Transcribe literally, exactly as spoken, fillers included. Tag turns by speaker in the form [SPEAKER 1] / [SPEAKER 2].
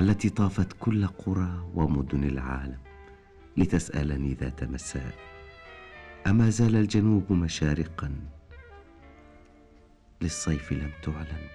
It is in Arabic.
[SPEAKER 1] التي طافت كل قرى ومدن العالم لتسألني ذات مساء: أما زال الجنوب مشارقا؟ للصيف لم تعلن